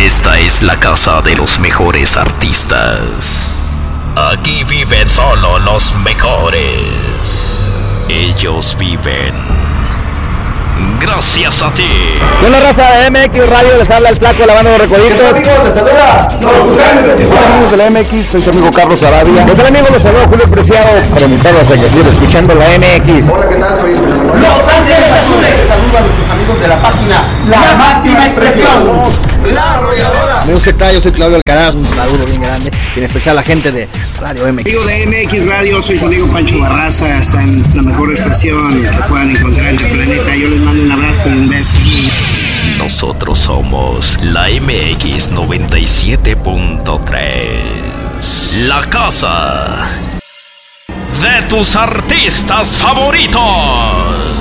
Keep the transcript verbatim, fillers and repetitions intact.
Esta es la casa de los mejores artistas. Aquí viven solo los mejores. Ellos viven gracias a ti. Hola, raza de M X Radio, les habla el Flaco, la banda de los Recoditos. Hola amigos, les saluda los Tucanes de Tijuana. Hola amigos de la M X, soy su amigo Carlos Arabia. Hola amigos, los saluda Julio Preciado, para invitarlos a que sigan escuchando la M X. Hola, ¿qué tal? Soy Julio Preciado. Los Ángeles Azules. Saludos a nuestros amigos de la página La, la Máxima Expresión. La Arrolladora. Amigos, ¿qué tal? Yo soy Claudio Alcaraz, un saludo bien grande, y en especial a la gente de Radio M X. Amigo de M X Radio, soy su amigo Pancho Barraza, está en la mejor estación que puedan encontrar en el planeta. Yo les mando un abrazo y un beso. Nosotros somos la M X noventa y siete punto tres, la casa de tus artistas favoritos.